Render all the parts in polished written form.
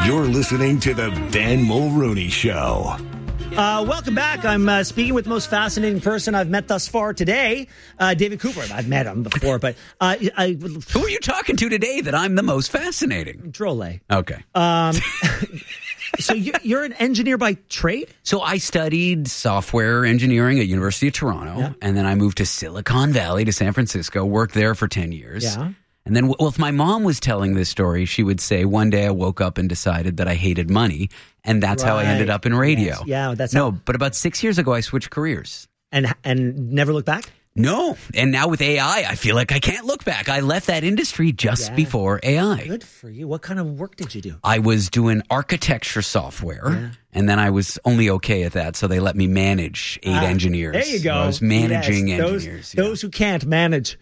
You're listening to the Ben Mulrooney Show. Welcome back. I'm speaking with the most fascinating person I've met thus far today, David Cooper. I've met him before, but... Who are you talking to today that I'm the most fascinating? Drolle. Okay. So you're an engineer by trade? So I studied software engineering at University of Toronto, and then I moved to Silicon Valley, to San Francisco, worked there for 10 years. Yeah. And then, if my mom was telling this story, she would say, one day I woke up and decided that I hated money, and that's how I ended up in radio. Yes. Yeah, that's but about 6 years ago, I switched careers. And never looked back? No. And now with AI, I feel like I can't look back. I left that industry just before AI. Good for you. What kind of work did you do? I was doing architecture software, and then I was only okay at that, so they let me manage 8 engineers. There you go. So I was managing engineers. Those who can't manage.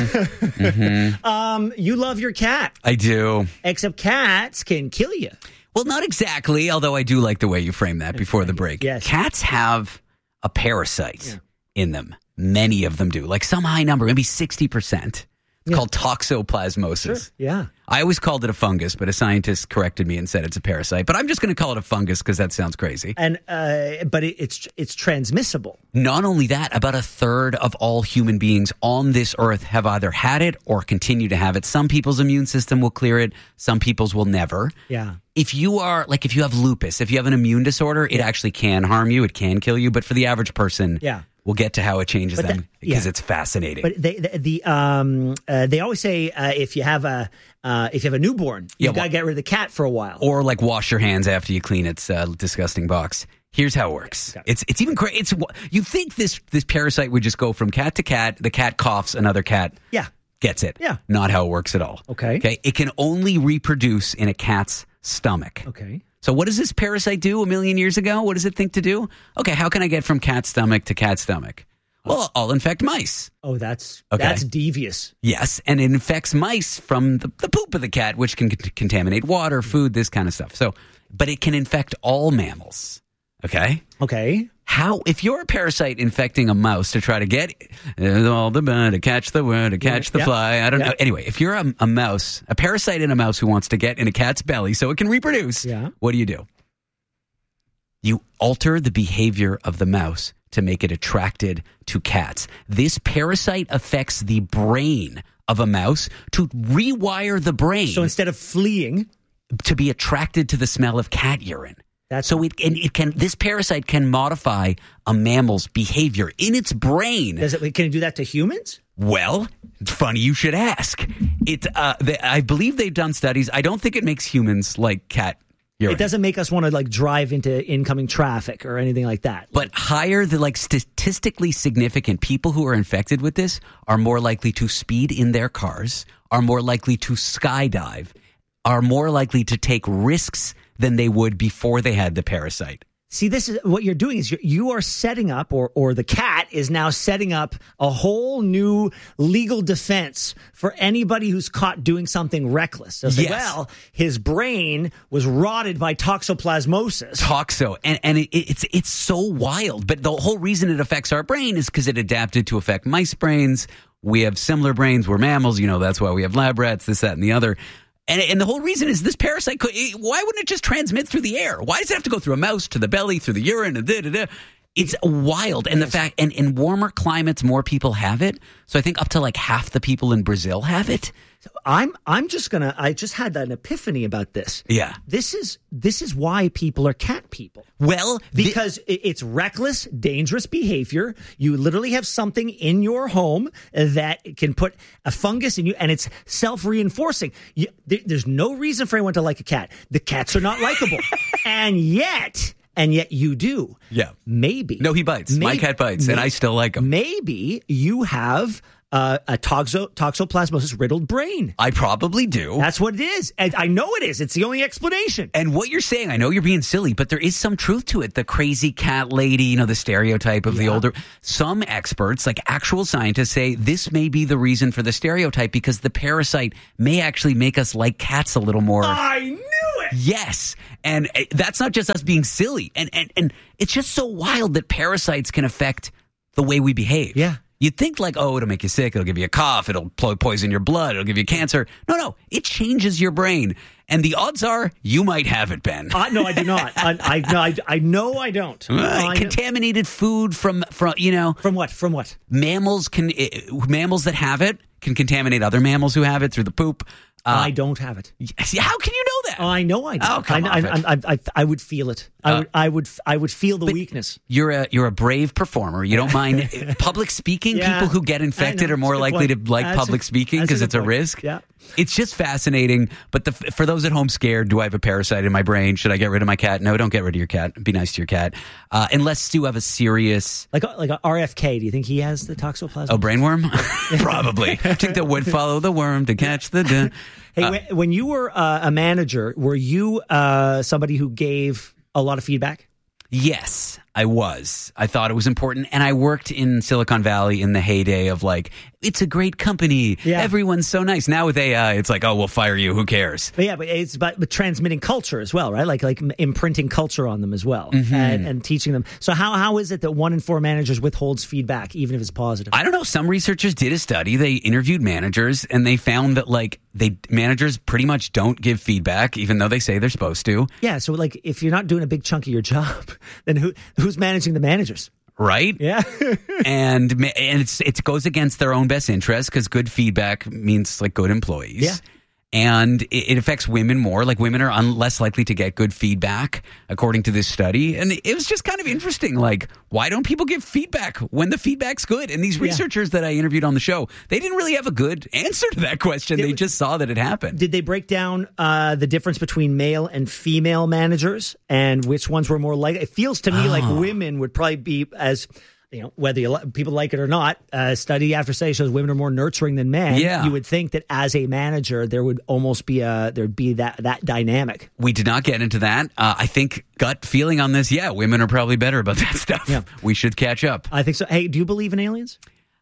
You love your cat. I do. Except cats can kill you. Well, not exactly, although I do like the way you frame that before the break. Yes. Cats have a parasite in them. Many of them do. Like some high number, maybe 60%. It's called toxoplasmosis. Sure. Yeah. I always called it a fungus, but a scientist corrected me and said it's a parasite. But I'm just going to call it a fungus because that sounds crazy. And but it's transmissible. Not only that, about a third of all human beings on this earth have either had it or continue to have it. Some people's immune system will clear it. Some people's will never. Yeah. If you have lupus, if you have an immune disorder, it actually can harm you. It can kill you. But for the average person, we'll get to how it changes them because it's fascinating. But they always say if you have a newborn, you got to get rid of the cat for a while, or like wash your hands after you clean its disgusting box. Here's how it works. It's even great. You think this parasite would just go from cat to cat. The cat coughs, another cat gets it. Yeah, not how it works at all. Okay. It can only reproduce in a cat's stomach. Okay. So what does this parasite do 1 million years ago? What does it think to do? Okay, how can I get from cat stomach to cat stomach? Well, I'll infect mice. Oh, that's devious. Yes, and it infects mice from the poop of the cat, which can contaminate water, food, this kind of stuff. So, but it can infect all mammals. Okay? Okay. How, if you're a parasite infecting a mouse to try to get all the to catch the word, to catch the fly, I don't know. Anyway, if you're a mouse, a parasite in a mouse who wants to get in a cat's belly so it can reproduce, what do? You alter the behavior of the mouse to make it attracted to cats. This parasite affects the brain of a mouse to rewire the brain. So instead of fleeing, to be attracted to the smell of cat urine. This parasite can modify a mammal's behavior in its brain. Can it do that to humans? Well, it's funny you should ask. I believe they've done studies. I don't think it makes humans like cat urine. It doesn't make us want to drive into incoming traffic or anything like that. But statistically significant people who are infected with this are more likely to speed in their cars, are more likely to skydive, are more likely to take risks than they would before they had the parasite. See, this is what you're doing is you are setting up, or the cat is now setting up a whole new legal defense for anybody who's caught doing something reckless. So say, well, his brain was rotted by toxoplasmosis. And it's so wild. But the whole reason it affects our brain is because it adapted to affect mice brains. We have similar brains. We're mammals. That's why we have lab rats, this, that, and the other. And the whole reason is this parasite, why wouldn't it just transmit through the air? Why does it have to go through a mouse, to the belly, through the urine, and da-da-da? It's wild. And the fact, and in warmer climates, more people have it. So I think up to half the people in Brazil have it. So I just had an epiphany about this. Yeah. This is why people are cat people. Well, because it's reckless, dangerous behavior. You literally have something in your home that can put a fungus in you, and it's self-reinforcing. There's no reason for anyone to like a cat. The cats are not likable. And yet you do. Yeah. Maybe. No, he bites. My cat bites, and I still like him. Maybe you have a toxoplasmosis riddled brain. I probably do. That's what it is. And I know it is. It's the only explanation. And what you're saying, I know you're being silly, but there is some truth to it. The crazy cat lady, the stereotype of the older. Some experts, like actual scientists, say this may be the reason for the stereotype because the parasite may actually make us like cats a little more. I knew it. Yes. And that's not just us being silly. And it's just so wild that parasites can affect the way we behave. Yeah. You'd think like, oh, it'll make you sick. It'll give you a cough. It'll poison your blood. It'll give you cancer. No. It changes your brain. And the odds are you might have it, Ben. No, I do not. I know I don't. Contaminated food from From what? mammals that have it can contaminate other mammals who have it through the poop. I don't have it. How can you know that? I know I do. Oh, come on. I would feel it. I would feel the weakness. You're a brave performer. You don't mind public speaking. Yeah. People who get infected are more likely to like public speaking because it's a risk. Yeah. It's just fascinating. But for those at home scared, do I have a parasite in my brain? Should I get rid of my cat? No, don't get rid of your cat. Be nice to your cat. Unless you have a serious... Like a RFK, do you think he has the toxoplasma? Oh, brainworm? Probably. I think the wood follow the worm to catch the... Hey, when you were a manager, were you somebody who gave a lot of feedback? Yes, I was. I thought it was important. And I worked in Silicon Valley in the heyday of like, it's a great company. Yeah. Everyone's so nice. Now with AI, it's like, oh, we'll fire you. Who cares? But it's about transmitting culture as well, right? Like imprinting culture on them as well and teaching them. So how is it that 1 in 4 managers withholds feedback, even if it's positive? I don't know. Some researchers did a study. They interviewed managers and they found that managers pretty much don't give feedback, even though they say they're supposed to. Yeah. So like if you're not doing a big chunk of your job, then who's managing the managers? Right? Yeah. and it goes against their own best interest because good feedback means like good employees. Yeah. And it affects women more. Like women are less likely to get good feedback, according to this study. And it was just kind of interesting. Like, why don't people give feedback when the feedback's good? And these researchers that I interviewed on the show, they didn't really have a good answer to that question. They just saw that it happened. Did they break down the difference between male and female managers and which ones were more likely? It feels to me like women would probably be as... whether people like it or not, study after study shows women are more nurturing than men. Yeah. You would think that as a manager, there would almost be that dynamic. We did not get into that. I think gut feeling on this, women are probably better about that stuff. Yeah. We should catch up. I think so. Hey, do you believe in aliens?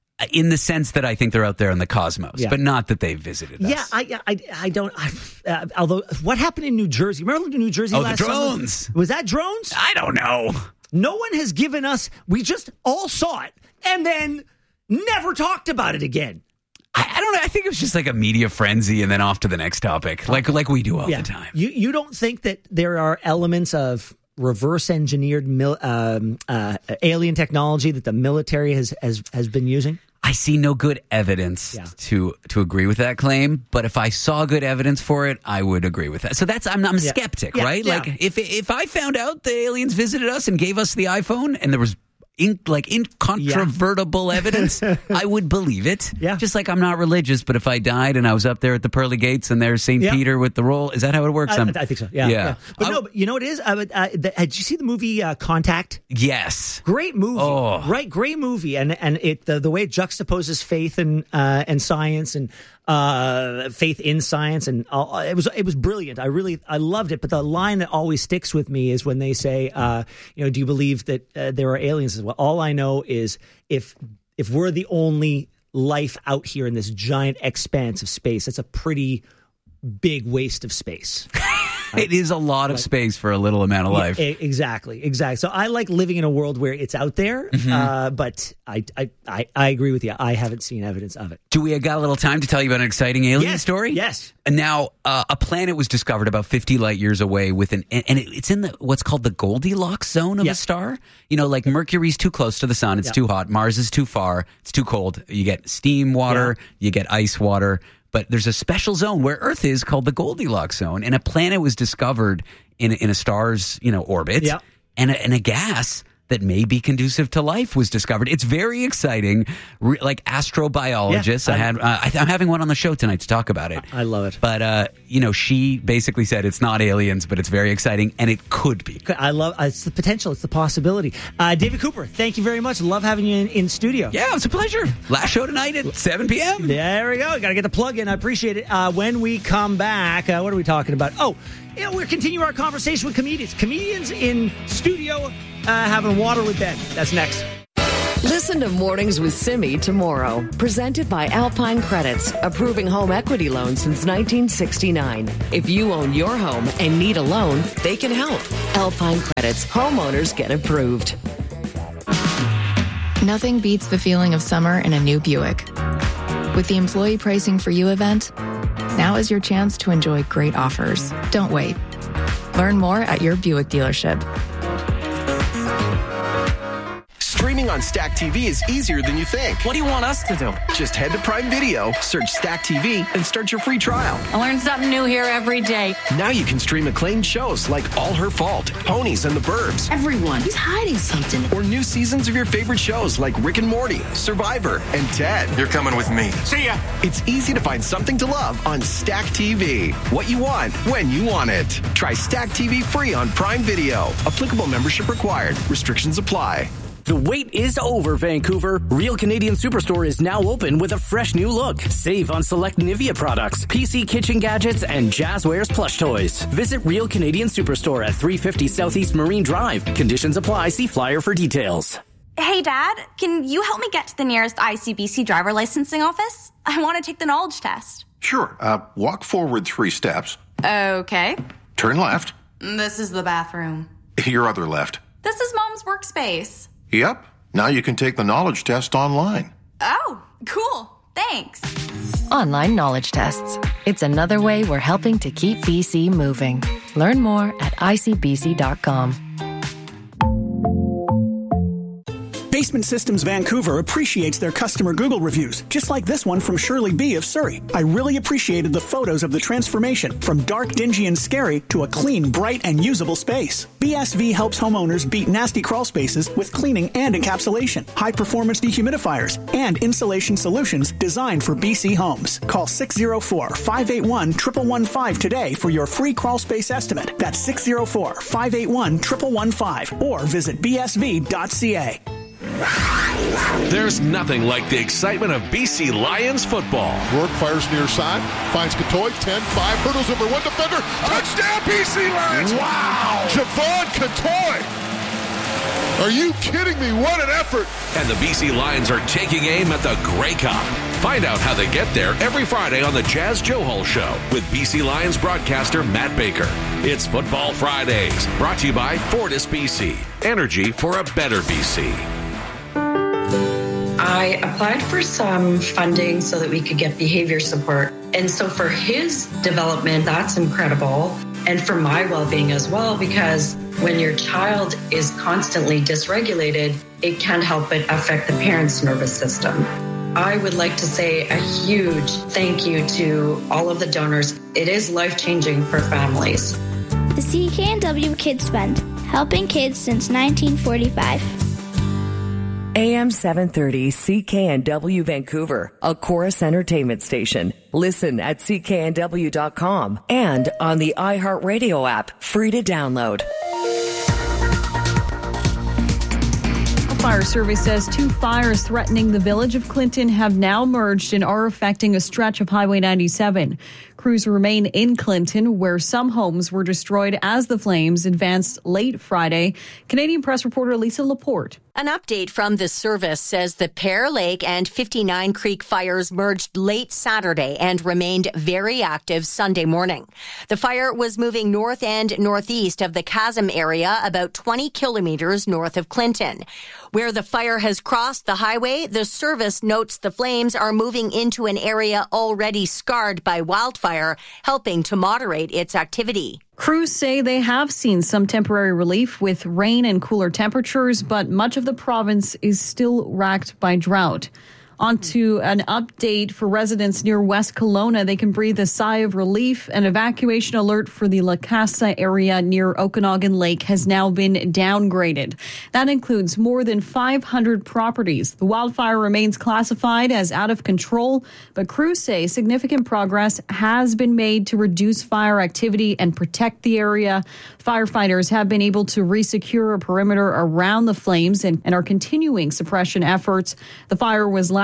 In the sense that I think they're out there in the cosmos, but not that they've visited us. Yeah, I don't. Although, what happened in New Jersey? Remember New Jersey last summer? Oh, the drones. Was that drones? I don't know. No one has given us, we just all saw it and then never talked about it again. I don't know. I think it was just like a media frenzy and then off to the next topic, like we do all the time. You don't think that there are elements of reverse engineered alien technology that the military has been using? I see no good evidence to agree with that claim, but if I saw good evidence for it, I would agree with that. So I'm a skeptic, right? Yeah. Like if I found out the aliens visited us and gave us the iPhone and there was incontrovertible evidence, I would believe it. Yeah. Just like I'm not religious, but if I died and I was up there at the pearly gates and there's St. Peter with the roll, is that how it works? I think so. Yeah. But you know what it is? Did you see the movie Contact? Yes. Great movie. Oh. Right, great movie. And it the way it juxtaposes faith and science and faith in science, and it was brilliant. I loved it. But the line that always sticks with me is when they say, do you believe that there are aliens as well? All I know is if we're the only life out here in this giant expanse of space, that's a pretty big waste of space. It is a lot of space for a little amount of life. Exactly. So I like living in a world where it's out there, but I agree with you. I haven't seen evidence of it. Do we got a little time to tell you about an exciting alien story? Yes. And now a planet was discovered about 50 light years away it's in what's called the Goldilocks zone of a star. Like Mercury's too close to the sun, it's too hot. Mars is too far, it's too cold. You get steam water, you get ice water. But there's a special zone where Earth is called the Goldilocks zone, and a planet was discovered in a star's orbit, and a gas that may be conducive to life was discovered. It's very exciting, like astrobiologists. I'm having one on the show tonight to talk about it. I love it. But she basically said it's not aliens, but it's very exciting, and it could be. I love it's the potential, it's the possibility. David Cooper, thank you very much. Love having you in studio. Yeah, it's a pleasure. Last show tonight at 7 p.m. There we go. Got to get the plug in. I appreciate it. When we come back, what are we talking about? We're continuing our conversation with comedians. Comedians in studio having water with Ben. That's next. Listen to Mornings with Simi tomorrow. Presented by Alpine Credits, approving home equity loans since 1969. If you own your home and need a loan, they can help. Alpine Credits. Homeowners get approved. Nothing beats the feeling of summer in a new Buick. With the Employee Pricing for You event, now is your chance to enjoy great offers. Don't wait. Learn more at your Buick dealership. Streaming on Stack TV is easier than you think. What do you want us to do? Just head to Prime Video, search Stack TV, and start your free trial. I learn something new here every day. Now you can stream acclaimed shows like All Her Fault, Ponies and the Burbs. Everyone is hiding something. Or new seasons of your favorite shows like Rick and Morty, Survivor, and Ted. You're coming with me. See ya! It's easy to find something to love on Stack TV. What you want, when you want it. Try Stack TV free on Prime Video. Applicable membership required. Restrictions apply. The wait is over, Vancouver. Real Canadian Superstore is now open with a fresh new look. Save on select Nivea products, PC kitchen gadgets, and Jazzwares plush toys. Visit Real Canadian Superstore at 350 Southeast Marine Drive. Conditions apply. See flyer for details. Hey, Dad, can you help me get to the nearest ICBC driver licensing office? I want to take the knowledge test. Sure. Walk forward 3 steps. Okay. Turn left. This is the bathroom. Your other left. This is Mom's workspace. Yep. Now you can take the knowledge test online. Oh, cool. Thanks. Online knowledge tests. It's another way we're helping to keep BC moving. Learn more at icbc.com. Basement Systems Vancouver appreciates their customer Google reviews, just like this one from Shirley B. of Surrey. I really appreciated the photos of the transformation from dark, dingy, and scary to a clean, bright, and usable space. BSV helps homeowners beat nasty crawl spaces with cleaning and encapsulation, high-performance dehumidifiers, and insulation solutions designed for BC homes. Call 604-581-1115 today for your free crawl space estimate. That's 604-581-1115 or visit bsv.ca. There's nothing like the excitement of BC Lions football. Rourke fires near side, finds Katoy, 10-5, hurdles over one defender, touchdown BC Lions! Wow! Javon Katoy! Are you kidding me? What an effort! And the BC Lions are taking aim at the Grey Cup. Find out how they get there every Friday on the Jazz Johal Show with BC Lions broadcaster Matt Baker. It's Football Fridays, brought to you by Fortis BC. Energy for a better BC. I applied for some funding so that we could get behavior support. And so for his development, that's incredible. And for my well-being as well, because when your child is constantly dysregulated, it can help but affect the parent's nervous system. I would like to say a huge thank you to all of the donors. It is life-changing for families. The CKNW Kids Fund, helping kids since 1945. AM 730 CKNW Vancouver, a Chorus Entertainment station. Listen at cknw.com and on the iHeartRadio app, free to download. Fire Service says 2 fires threatening the village of Clinton have now merged and are affecting a stretch of Highway 97. Crews remain in Clinton, where some homes were destroyed as the flames advanced late Friday. Canadian Press reporter Lisa Laporte. An update from the service says the Pear Lake and 59 Creek fires merged late Saturday and remained very active Sunday morning. The fire was moving north and northeast of the Chasm area, about 20 kilometers north of Clinton. Where the fire has crossed the highway, the service notes the flames are moving into an area already scarred by wildfire, helping to moderate its activity. Crews say they have seen some temporary relief with rain and cooler temperatures, but much of the province is still racked by drought. On to an update for residents near West Kelowna. They can breathe a sigh of relief. An evacuation alert for the La Casa area near Okanagan Lake has now been downgraded. That includes more than 500 properties. The wildfire remains classified as out of control, but crews say significant progress has been made to reduce fire activity and protect the area. Firefighters have been able to resecure a perimeter around the flames and are continuing suppression efforts. The fire was last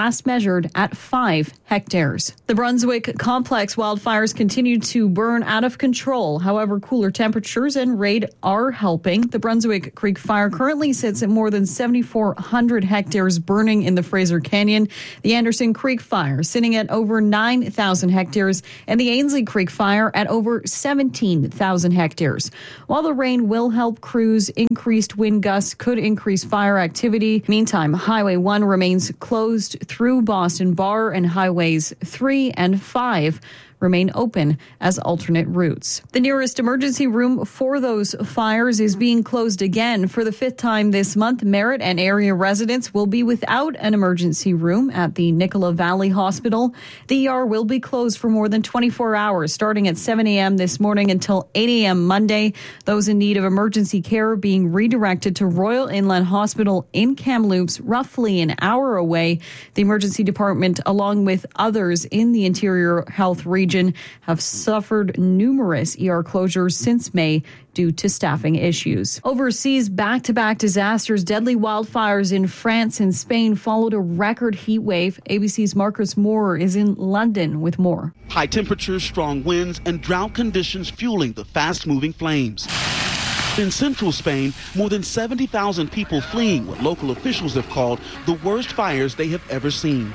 last measured at 5 hectares. The Brunswick complex wildfires continue to burn out of control. However, cooler temperatures and rain are helping. The Brunswick Creek fire currently sits at more than 7,400 hectares burning in the Fraser Canyon. The Anderson Creek fire sitting at over 9,000 hectares and the Ainsley Creek fire at over 17,000 hectares. While the rain will help crews, increased wind gusts could increase fire activity. Meantime, Highway 1 remains closed through Boston Bar, and Highways 3 and 5 remain open as alternate routes. The nearest emergency room for those fires is being closed again for the 5th time this month. Merritt and area residents will be without an emergency room at the Nicola Valley Hospital. The ER will be closed for more than 24 hours, starting at 7 a.m. this morning until 8 a.m. Monday. Those in need of emergency care are being redirected to Royal Inland Hospital in Kamloops, roughly an hour away. The emergency department, along with others in the Interior Health region, have suffered numerous ER closures since May due to staffing issues. Overseas, back-to-back disasters, deadly wildfires in France and Spain followed a record heat wave. ABC's Marcus Moore is in London with more. High temperatures, strong winds, and drought conditions fueling the fast-moving flames. In central Spain, more than 70,000 people fleeing what local officials have called the worst fires they have ever seen.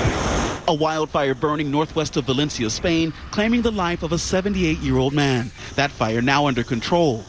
A wildfire burning northwest of Valencia, Spain, claiming the life of a 78-year-old man. That fire now under control.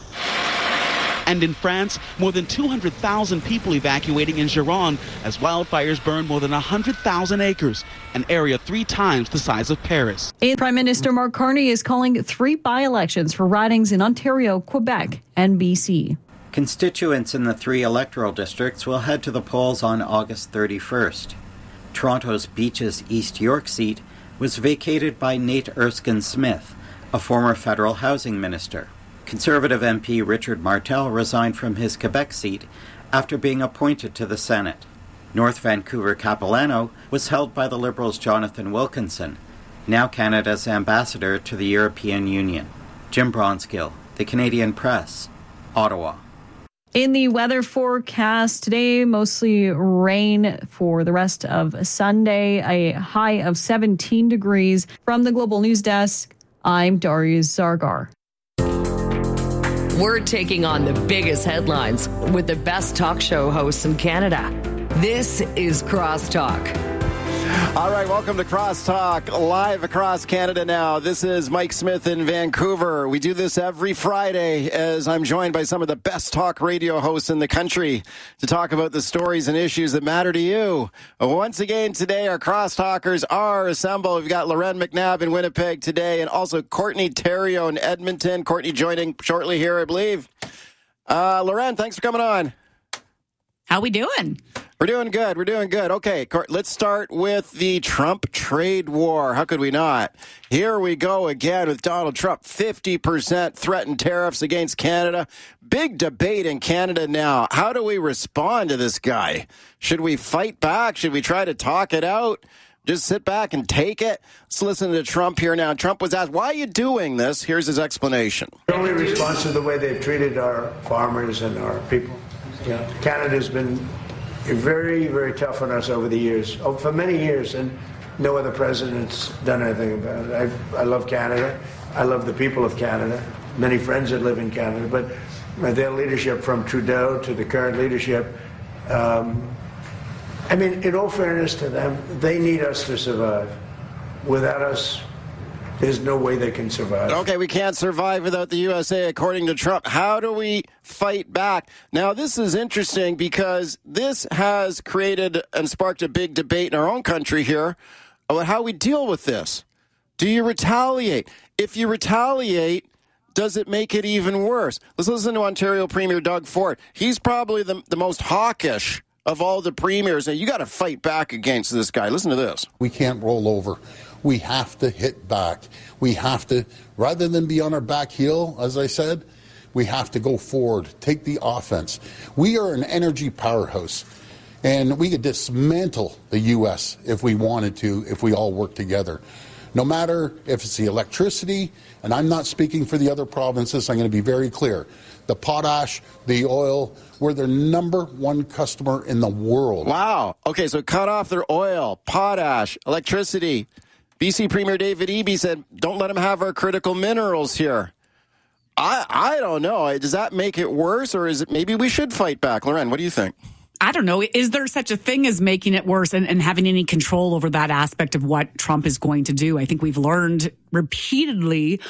And in France, more than 200,000 people evacuating in Gironde as wildfires burn more than 100,000 acres, an area 3 times the size of Paris. Prime Minister Mark Carney is calling 3 by-elections for ridings in Ontario, Quebec, and BC. Constituents in the 3 electoral districts will head to the polls on August 31st. Toronto's Beaches East York seat was vacated by Nate Erskine-Smith, a former federal housing minister. Conservative MP Richard Martel resigned from his Quebec seat after being appointed to the Senate. North Vancouver Capilano was held by the Liberals' Jonathan Wilkinson, now Canada's ambassador to the European Union. Jim Bronskill, The Canadian Press, Ottawa. In the weather forecast today, mostly rain for the rest of Sunday, a high of 17 degrees. From the Global News Desk, I'm Darius Zargar. We're taking on the biggest headlines with the best talk show hosts in Canada. This is Crosstalk. All right, welcome to Crosstalk, live across Canada now. This is Mike Smith in Vancouver. We do this every Friday as I'm joined by some of the best talk radio hosts in the country to talk about the stories and issues that matter to you. Once again, today our Crosstalkers are assembled. We've got Loren McNabb in Winnipeg today and also Courtney Theriault in Edmonton. Courtney joining shortly here, I believe. Loren, thanks for coming on. How we doing? We're doing good. We're doing good. Okay, let's start with the Trump trade war. How could we not? Here we go again with Donald Trump. 50% threatened tariffs against Canada. Big debate in Canada now. How do we respond to this guy? Should we fight back? Should we try to talk it out? Just sit back and take it? Let's listen to Trump here now. Trump was asked, why are you doing this? Here's his explanation. The only response to the way they've treated our farmers and our people. Yeah. Canada's been very, very tough on us over the years, for many years, and no other president's done anything about it. I love Canada. I love the people of Canada. Many friends that live in Canada, but their leadership from Trudeau to the current leadership, I mean, in all fairness to them, they need us to survive. Without us, there's no way they can survive. Okay, we can't survive without the USA, according to Trump. How do we fight back? Now, this is interesting because this has created and sparked a big debate in our own country here about how we deal with this. Do you retaliate? If you retaliate, does it make it even worse? Let's listen to Ontario Premier Doug Ford. He's probably the most hawkish of all the premiers. And you got to fight back against this guy. Listen to this. We can't roll over. We have to hit back. We have to, rather than be on our back heel, as I said, we have to go forward, take the offense. We are an energy powerhouse, and we could dismantle the U.S. if we wanted to, if we all work together. No matter if it's the electricity, and I'm not speaking for the other provinces, I'm going to be very clear. The potash, the oil, we're their number one customer in the world. Wow. Okay, so cut off their oil, potash, electricity. BC Premier David Eby said, don't let them have our critical minerals here. I don't know. Does that make it worse, or is it maybe we should fight back? Loren, what do you think? I don't know. Is there such a thing as making it worse and having any control over that aspect of what Trump is going to do? I think we've learned repeatedly,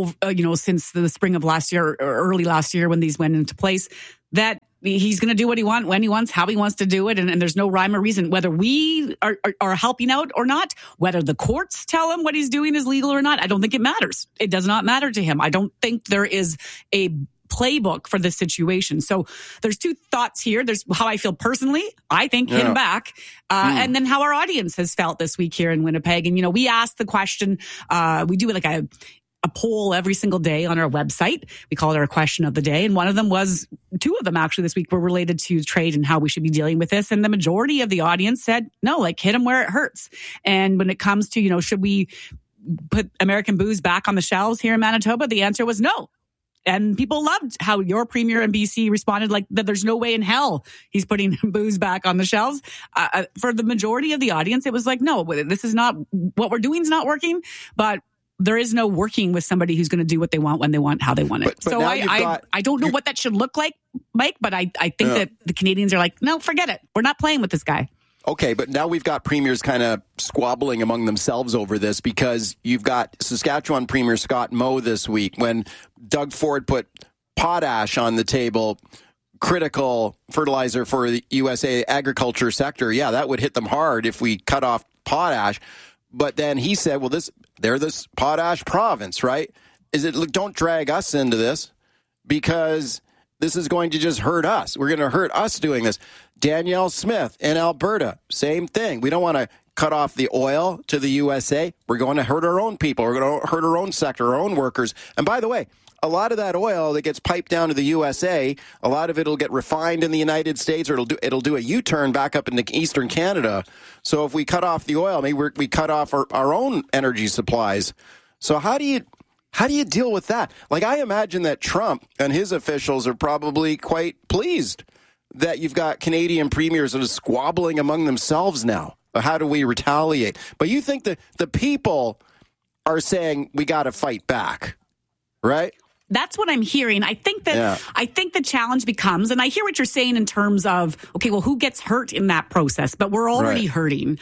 since the spring of last year or early last year when these went into place, that he's going to do what he wants, when he wants, how he wants to do it. And there's no rhyme or reason, whether we are helping out or not, whether the courts tell him what he's doing is legal or not. I don't think it matters. It does not matter to him. I don't think there is a playbook for this situation. So there's two thoughts here. There's how I feel personally. I think hit him back. And then how our audience has felt this week here in Winnipeg. And, we asked the question, we do like a poll every single day on our website. We call it our question of the day. And one of them was, two of them actually this week were related to trade and how we should be dealing with this. And the majority of the audience said, no, like hit them where it hurts. And when it comes to, should we put American booze back on the shelves here in Manitoba? The answer was no. And people loved how your premier in BC responded like that. There's no way in hell he's putting booze back on the shelves. For the majority of the audience, it was like, no, this is not what we're doing is not working. But there is no working with somebody who's going to do what they want, when they want, how they want it. But so I don't know what that should look like, Mike, but I think that the Canadians are like, no, forget it. We're not playing with this guy. Okay, but now we've got premiers kind of squabbling among themselves over this, because you've got Saskatchewan Premier Scott Moe this week when Doug Ford put potash on the table, critical fertilizer for the USA agriculture sector. Yeah, that would hit them hard if we cut off potash. But then he said, well, they're this potash province, right? Look, don't drag us into this, because this is going to just hurt us. We're going to hurt us doing this. Danielle Smith in Alberta, same thing. We don't want to cut off the oil to the USA. We're going to hurt our own people. We're going to hurt our own sector, our own workers. And by the way, a lot of that oil that gets piped down to the USA, a lot of it will get refined in the United States, or it'll do a U-turn back up into eastern Canada. So if we cut off the oil, maybe we cut off our own energy supplies. So how do you deal with that? Like, I imagine that Trump and his officials are probably quite pleased that you've got Canadian premiers that are squabbling among themselves now. How do we retaliate? But you think that the people are saying we got to fight back, right? That's what I'm hearing. I think that I think the challenge becomes, and I hear what you're saying in terms of, okay, well, who gets hurt in that process? But we're already hurting.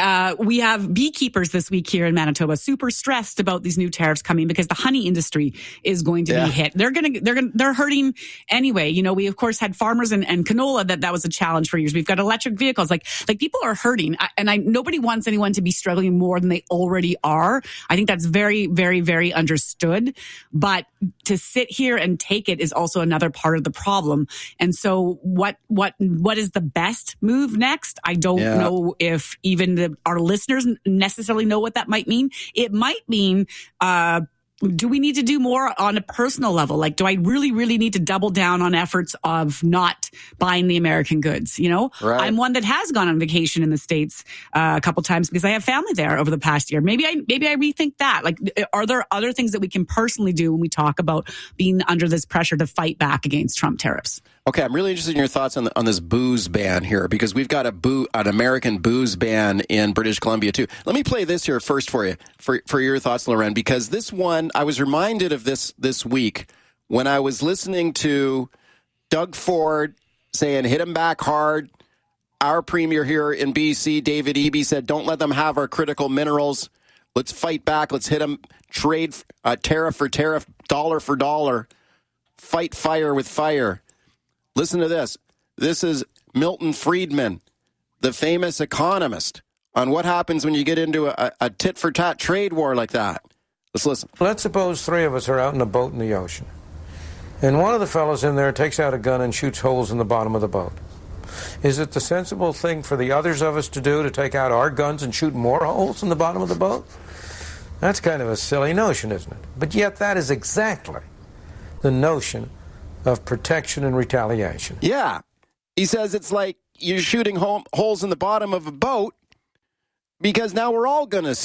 We have beekeepers this week here in Manitoba super stressed about these new tariffs coming, because the honey industry is going to be hit. They're hurting anyway. We of course had farmers and canola that was a challenge for years. We've got electric vehicles. Like people are hurting, and nobody wants anyone to be struggling more than they already are. I think that's very, very, very understood. But to sit here and take it is also another part of the problem. And so what is the best move next? I don't know if even our listeners necessarily know what that might mean. It might mean, do we need to do more on a personal level? Like, do I really, really need to double down on efforts of not buying the American goods? I'm one that has gone on vacation in the States a couple times because I have family there over the past year. Maybe I rethink that. Like, are there other things that we can personally do when we talk about being under this pressure to fight back against Trump tariffs? Okay, I'm really interested in your thoughts on this booze ban here, because we've got an American booze ban in British Columbia too. Let me play this here first for you, for your thoughts, Loren, because this one, I was reminded of this week when I was listening to Doug Ford saying, hit him back hard. Our premier here in BC, David Eby, said, don't let them have our critical minerals. Let's fight back. Let's hit them. Trade tariff for tariff, dollar for dollar. Fight fire with fire. Listen to this. This is Milton Friedman, the famous economist, on what happens when you get into a tit-for-tat trade war like that. Let's listen. Let's suppose three of us are out in a boat in the ocean, and one of the fellows in there takes out a gun and shoots holes in the bottom of the boat. Is it the sensible thing for the others of us to do, to take out our guns and shoot more holes in the bottom of the boat? That's kind of a silly notion, isn't it? But yet that is exactly the notion of protection and retaliation. Yeah. He says it's like you're shooting holes in the bottom of a boat because now we're all going to sink.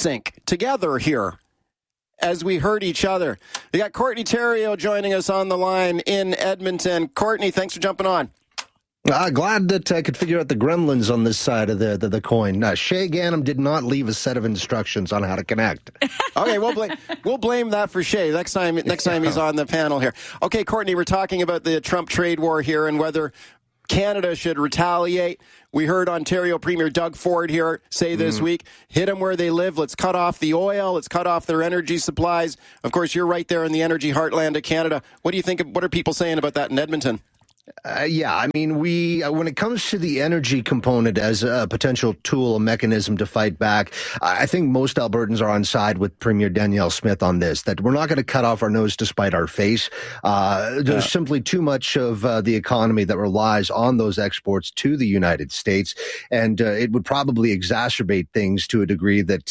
together here as we hurt each other. We got Courtney Theriault joining us on the line in Edmonton. Courtney, thanks for jumping on. Glad that I could figure out the gremlins on this side of the coin. Shay Ganem did not leave a set of instructions on how to connect. Okay, we'll blame that for Shay next time he's on the panel here. Okay, Courtney, we're talking about the Trump trade war here and whether Canada should retaliate. We heard Ontario Premier Doug Ford here say this week, hit them where they live. Let's cut off the oil. Let's cut off their energy supplies. Of course, you're right there in the energy heartland of Canada. What do you think? What are people saying about that in Edmonton? I mean, when it comes to the energy component as a potential tool, a mechanism to fight back, I think most Albertans are on side with Premier Danielle Smith on this, that we're not going to cut off our nose to spite our face. There's simply too much of the economy that relies on those exports to the United States, and it would probably exacerbate things to a degree that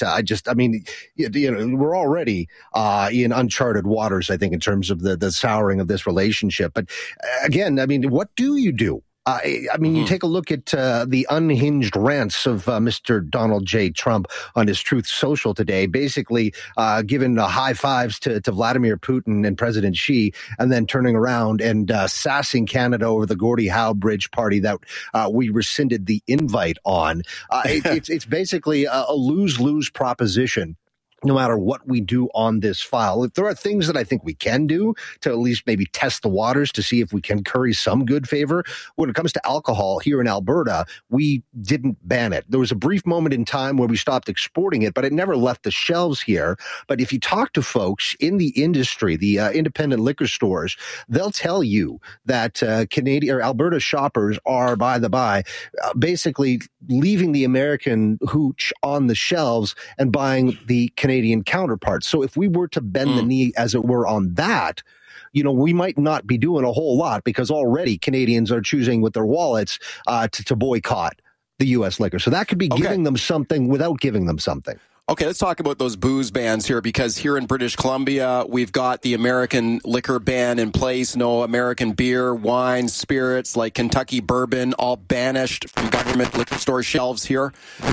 we're already in uncharted waters, I think, in terms of the souring of this relationship. But again, I mean, what do? You take a look at the unhinged rants of Mr. Donald J. Trump on his Truth Social today, basically giving high fives to Vladimir Putin and President Xi, and then turning around and sassing Canada over the Gordie Howe Bridge party that we rescinded the invite on. It's basically a lose-lose proposition. No matter what we do on this file, if there are things that I think we can do to at least maybe test the waters to see if we can curry some good favor. When it comes to alcohol here in Alberta, we didn't ban it. There was a brief moment in time where we stopped exporting it, but it never left the shelves here. But if you talk to folks in the industry, the independent liquor stores, they'll tell you that Canadian or Alberta shoppers are, by the by, basically leaving the American hooch on the shelves and buying the Canadian counterparts. So if we were to bend the knee, as it were, on that, we might not be doing a whole lot, because already Canadians are choosing with their wallets to boycott the U.S. liquor. So that could be giving them something without giving them something. Okay, let's talk about those booze bans here, because here in British Columbia, we've got the American liquor ban in place. No American beer, wine, spirits like Kentucky bourbon, all banished from government liquor store shelves here.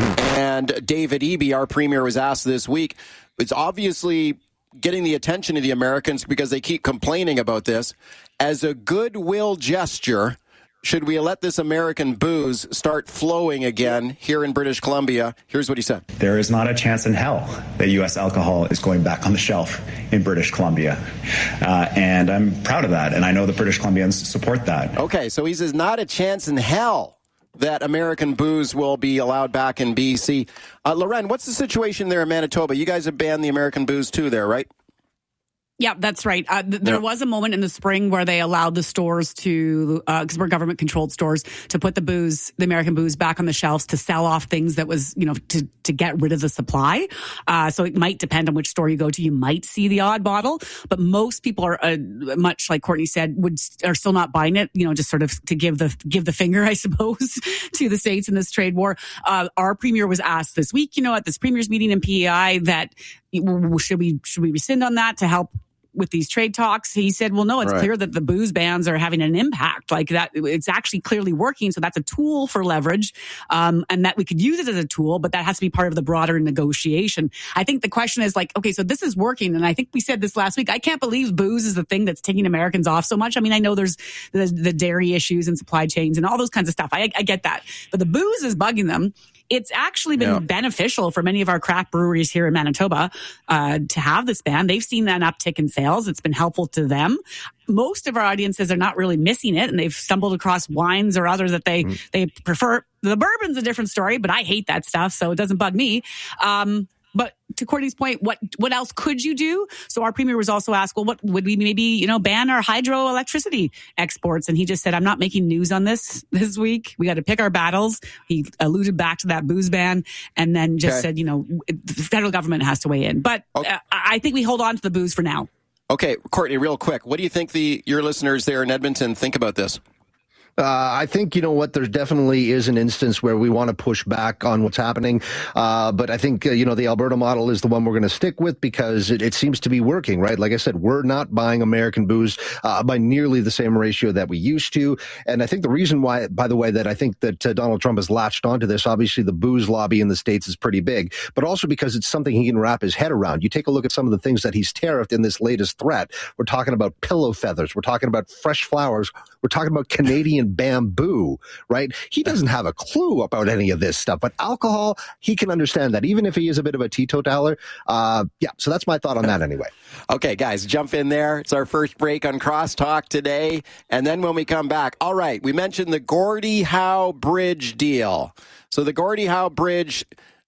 And David Eby, our premier, was asked this week, it's obviously getting the attention of the Americans because they keep complaining about this. As a goodwill gesture, should we let this American booze start flowing again here in British Columbia? Here's what he said. There is not a chance in hell that U.S. alcohol is going back on the shelf in British Columbia. And I'm proud of that. And I know the British Columbians support that. Okay, so he says not a chance in hell that American booze will be allowed back in BC. Loren, what's the situation there in Manitoba? You guys have banned the American booze too there, right? Yeah, that's right. There was a moment in the spring where they allowed the stores to, because we're government-controlled stores, to put the American booze back on the shelves to sell off things that was, to get rid of the supply. So it might depend on which store you go to. You might see the odd bottle, but most people are, much like Courtney said, are still not buying it. Just sort of to give the finger, I suppose, to the states in this trade war. Our premier was asked this week, at this premier's meeting in PEI, that should we rescind on that to help with these trade talks? He said, well, no, it's clear that the booze bans are having an impact, like that. It's actually clearly working. So that's a tool for leverage, and that we could use it as a tool, but that has to be part of the broader negotiation. I think the question is okay, so this is working. And I think we said this last week. I can't believe booze is the thing that's taking Americans off so much. I mean, I know there's the dairy issues and supply chains and all those kinds of stuff. I get that, but the booze is bugging them. It's actually been beneficial for many of our craft breweries here in Manitoba to have this ban. They've seen an uptick in sales. It's been helpful to them. Most of our audiences are not really missing it, and they've stumbled across wines or others that they prefer. The bourbon's a different story, but I hate that stuff, so it doesn't bug me. But to Courtney's point, what else could you do? So our premier was also asked, well, what would we maybe, ban our hydroelectricity exports? And he just said, I'm not making news on this week. We got to pick our battles. He alluded back to that booze ban and then just said, the federal government has to weigh in. But I think we hold on to the booze for now. Okay, Courtney, real quick, what do you think your listeners there in Edmonton think about this? I think, you know what, there definitely is an instance where we want to push back on what's happening. But I think, the Alberta model is the one we're going to stick with because it seems to be working, right? Like I said, we're not buying American booze by nearly the same ratio that we used to. And I think the reason why, by the way, that I think that Donald Trump has latched onto this, obviously the booze lobby in the States is pretty big, but also because it's something he can wrap his head around. You take a look at some of the things that he's tariffed in this latest threat. We're talking about pillow feathers. We're talking about fresh flowers. We're talking about Canadian bamboo, right? He doesn't have a clue about any of this stuff, but alcohol, he can understand that, even if he is a bit of a teetotaler. So that's my thought on that anyway. Okay, guys, jump in there. It's our first break on Crosstalk today. And then when we come back, all right, we mentioned the Gordie Howe Bridge deal. So the Gordie Howe Bridge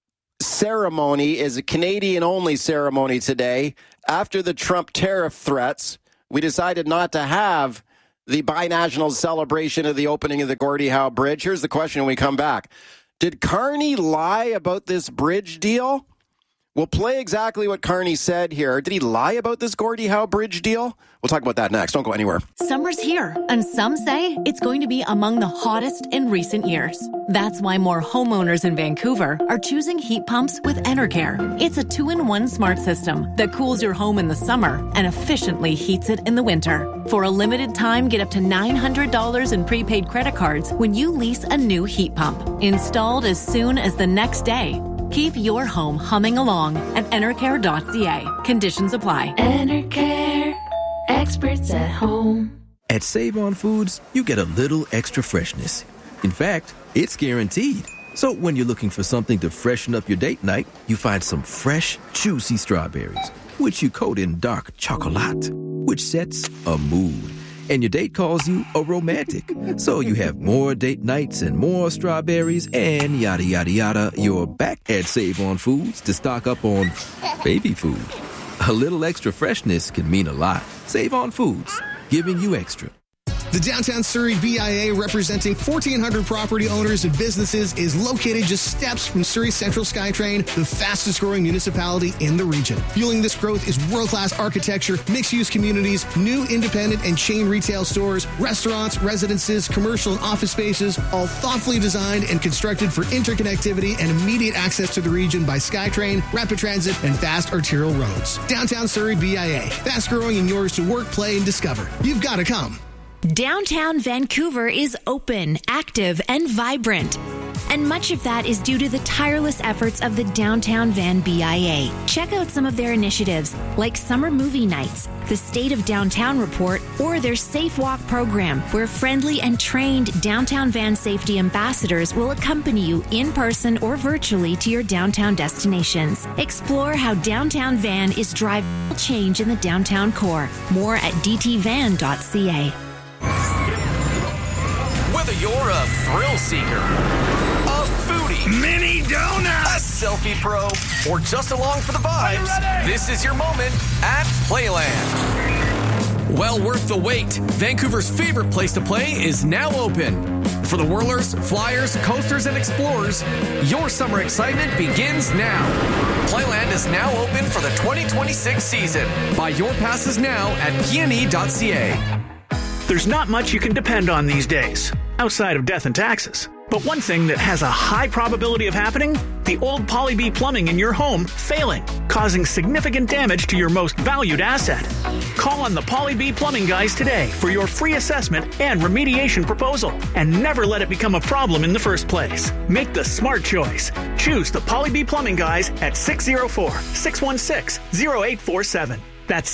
ceremony is a Canadian-only ceremony today. After the Trump tariff threats, we decided not to have the binational celebration of the opening of the Gordie Howe Bridge. Here's the question when we come back. Did Carney lie about this bridge deal? We'll play exactly what Carney said here. Did he lie about this Gordie Howe Bridge deal? We'll talk about that next. Don't go anywhere. Summer's here, and some say it's going to be among the hottest in recent years. That's why more homeowners in Vancouver are choosing heat pumps with Enercare. It's a 2-in-1 smart system that cools your home in the summer and efficiently heats it in the winter. For a limited time, get up to $900 in prepaid credit cards when you lease a new heat pump. Installed as soon as the next day. Keep your home humming along at Enercare.ca. Conditions apply. Enercare. Experts at home. At Save On Foods, you get a little extra freshness. In fact, it's guaranteed. So when you're looking for something to freshen up your date night, you find some fresh, juicy strawberries, which you coat in dark chocolate, which sets a mood. And your date calls you a romantic. So you have more date nights and more strawberries and yada, yada, yada. You're back at Save On Foods to stock up on baby food. A little extra freshness can mean a lot. Save On Foods, giving you extra. The Downtown Surrey BIA, representing 1,400 property owners and businesses, is located just steps from Surrey Central SkyTrain, the fastest growing municipality in the region. Fueling this growth is world-class architecture, mixed-use communities, new independent and chain retail stores, restaurants, residences, commercial and office spaces, all thoughtfully designed and constructed for interconnectivity and immediate access to the region by SkyTrain, rapid transit, and fast arterial roads. Downtown Surrey BIA, fast growing and yours to work, play, and discover. You've got to come. Downtown Vancouver is open, active, and vibrant. And much of that is due to the tireless efforts of the Downtown Van BIA. Check out some of their initiatives, like summer movie nights, the State of Downtown Report, or their Safe Walk program, where friendly and trained Downtown Van safety ambassadors will accompany you in person or virtually to your downtown destinations. Explore how Downtown Van is driving change in the downtown core. More at dtvan.ca. Whether you're a thrill seeker, a foodie, mini donut, a selfie pro, or just along for the vibes, this is your moment at Playland. Well worth the wait. Vancouver's favorite place to play is now open. For the whirlers, flyers, coasters, and explorers, your summer excitement begins now. Playland is now open for the 2026 season. Buy your passes now at pne.ca. There's not much you can depend on these days, outside of death and taxes. But one thing that has a high probability of happening, the old Poly-B plumbing in your home failing, causing significant damage to your most valued asset. Call on the Poly-B plumbing guys today for your free assessment and remediation proposal, and never let it become a problem in the first place. Make the smart choice. Choose the Poly-B plumbing guys at 604-616-0847. That's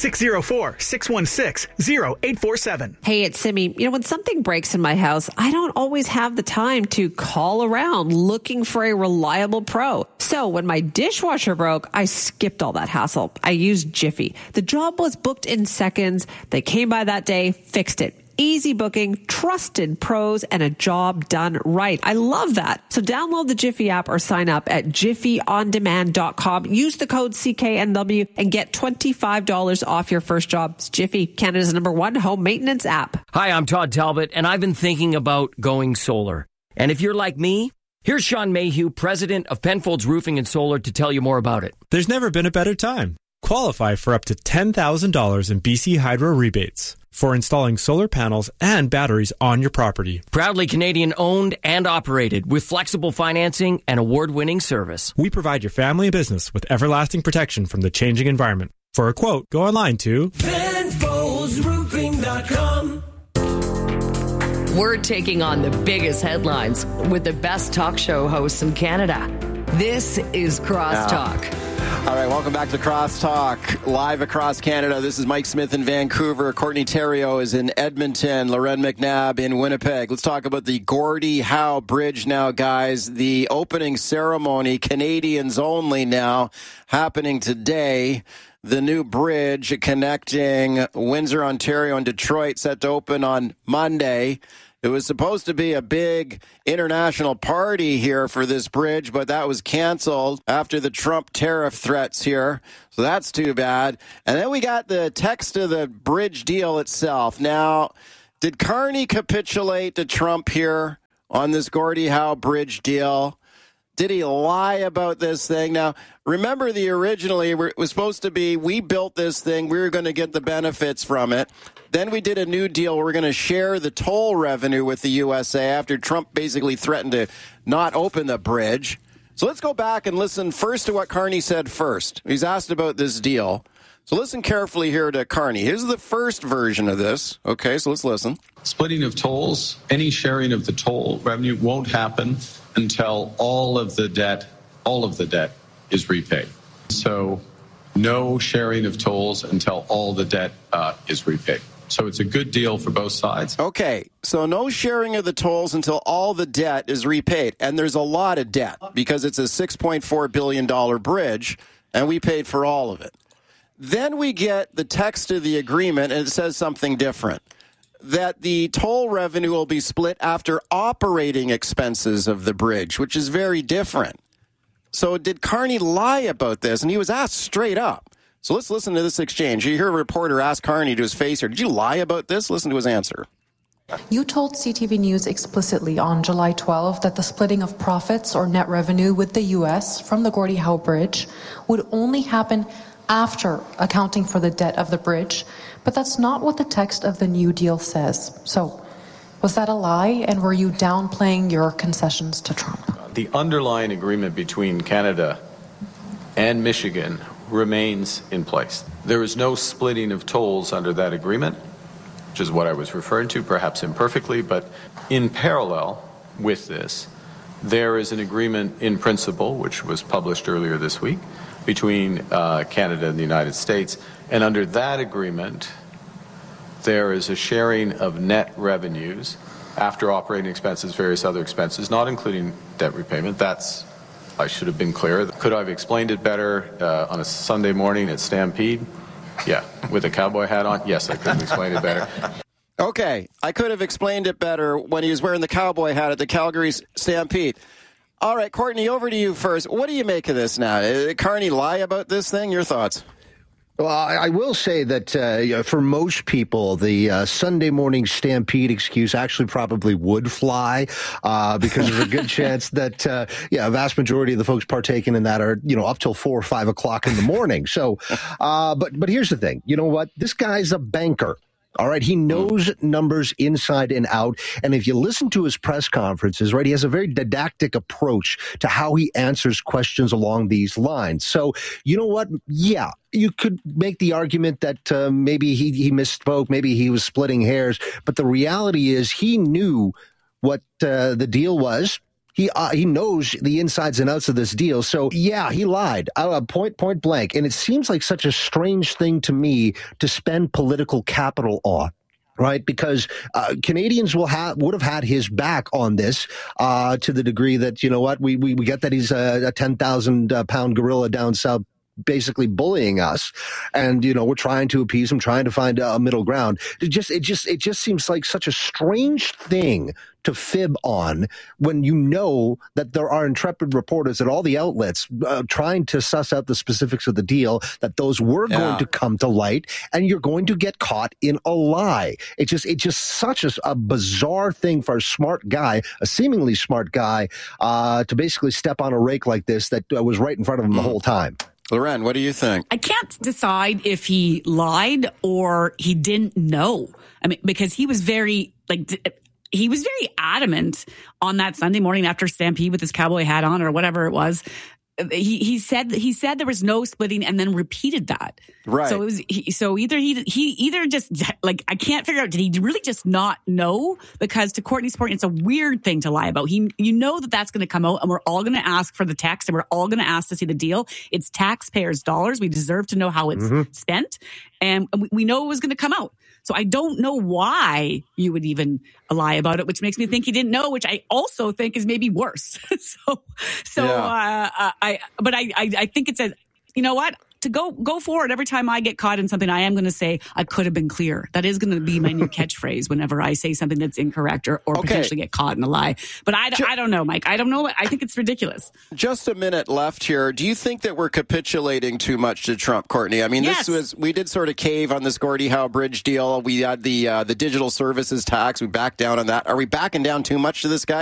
604-616-0847. Hey, it's Simi. When something breaks in my house, I don't always have the time to call around looking for a reliable pro. So when my dishwasher broke, I skipped all that hassle. I used Jiffy. The job was booked in seconds. They came by that day, fixed it. Easy booking, trusted pros, and a job done right. I love that. So download the Jiffy app or sign up at jiffyondemand.com. Use the code CKNW and get $25 off your first job. It's Jiffy, Canada's #1 home maintenance app. Hi, I'm Todd Talbot, and I've been thinking about going solar. And if you're like me, here's Sean Mayhew, president of Penfolds Roofing and Solar, to tell you more about it. There's never been a better time. Qualify for up to $10,000 in BC Hydro rebates for installing solar panels and batteries on your property. Proudly Canadian owned and operated with flexible financing and award-winning service. We provide your family and business with everlasting protection from the changing environment. For a quote, go online to VanFoesRoofing.com. We're taking on the biggest headlines with the best talk show hosts in Canada. This is Crosstalk. All right, welcome back to Crosstalk, live across Canada. This is Mike Smith in Vancouver. Courtney Theriault is in Edmonton. Loren McNabb in Winnipeg. Let's talk about the Gordie Howe Bridge now, guys. The opening ceremony, Canadians only now, happening today. The new bridge connecting Windsor, Ontario and Detroit set to open on Monday. It was supposed to be a big international party here for this bridge, but that was canceled after the Trump tariff threats here. So that's too bad. And then we got the text of the bridge deal itself. Now, did Carney capitulate to Trump here on this Gordie Howe Bridge deal? Did he lie about this thing? Now, remember originally it was supposed to be, we built this thing, we were going to get the benefits from it. Then we did a new deal. We're going to share the toll revenue with the USA after Trump basically threatened to not open the bridge. So let's go back and listen first to what Carney said first. He's asked about this deal. So listen carefully here to Carney. Here's the first version of this. Okay, so let's listen. Splitting of tolls, any sharing of the toll revenue won't happen until all of the debt is repaid. So no sharing of tolls until all the debt is repaid. So it's a good deal for both sides. Okay, so no sharing of the tolls until all the debt is repaid. And there's a lot of debt because it's a $6.4 billion bridge, and we paid for all of it. Then we get the text of the agreement, and it says something different. That the toll revenue will be split after operating expenses of the bridge, which is very different. So did Carney lie about this? And he was asked straight up. So let's listen to this exchange. You hear a reporter ask Carney to his face here, did you lie about this? Listen to his answer. You told CTV News explicitly on July 12 that the splitting of profits or net revenue with the U.S. from the Gordie Howe Bridge would only happen after accounting for the debt of the bridge, but that's not what the text of the new deal says. So, was that a lie, and were you downplaying your concessions to Trump? The underlying agreement between Canada and Michigan remains in place. There is no splitting of tolls under that agreement, which is what I was referring to, perhaps imperfectly, but in parallel with this, there is an agreement in principle, which was published earlier this week, between Canada and the United States. And under that agreement, there is a sharing of net revenues after operating expenses, various other expenses, not including debt repayment. I should have been clear. Could I have explained it better on a Sunday morning at Stampede? Yeah. With a cowboy hat on? Yes, I could have explained it better. Okay. I could have explained it better when he was wearing the cowboy hat at the Calgary Stampede. All right, Courtney, over to you first. What do you make of this now? Did Carney lie about this thing? Your thoughts? Well, I will say that for most people, the Sunday morning Stampede excuse actually probably would fly because there's a good chance that, a vast majority of the folks partaking in that are, up till 4 or 5 o'clock in the morning. So, but here's the thing. You know what? This guy's a banker. All right. He knows numbers inside and out. And if you listen to his press conferences, right, he has a very didactic approach to how he answers questions along these lines. So, you know what? Yeah, you could make the argument that maybe he misspoke. Maybe he was splitting hairs. But the reality is he knew what the deal was. He knows the insides and outs of this deal. So, yeah, he lied, point blank. And it seems like such a strange thing to me to spend political capital on. Right, because Canadians would have had his back on this to the degree that, you know what, we get that he's a 10,000 pound gorilla down south, basically bullying us, and we're trying to appease him, trying to find a middle ground. It just seems like such a strange thing to fib on when you know that there are intrepid reporters at all the outlets trying to suss out the specifics of the deal, that those were going to come to light, and you're going to get caught in a lie. It's just such a bizarre thing for a smart guy, a seemingly smart guy, to basically step on a rake like this that was right in front of him the whole time. Loren, what do you think? I can't decide if he lied or he didn't know. I mean, because he was very adamant on that Sunday morning after Stampede with his cowboy hat on or whatever it was. He said there was no splitting and then repeated that. Right. So it was either he either just like, I can't figure out, did he really just not know? Because to Courtney's point, it's a weird thing to lie about. You know that's going to come out and we're all going to ask for the text and we're all going to ask to see the deal. It's taxpayers' dollars. We deserve to know how it's spent, and we know it was going to come out. So I don't know why you would even lie about it, which makes me think he didn't know, which I also think is maybe worse. I think it's you know what? To go forward, every time I get caught in something, I am going to say, I could have been clear. That is going to be my new catchphrase whenever I say something that's incorrect or potentially get caught in a lie. But I don't know, Mike. I don't know. I think it's ridiculous. Just a minute left here. Do you think that we're capitulating too much to Trump, Courtney? I mean, yes. We did sort of cave on this Gordie Howe Bridge deal. We had the digital services tax. We backed down on that. Are we backing down too much to this guy?